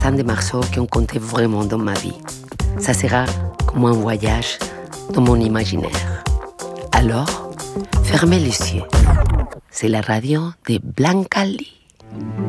tant de morceaux qui ont compté vraiment dans ma vie. Ça sera comme un voyage dans mon imaginaire. Alors, fermez les yeux. C'est la radio de Blanca Lee.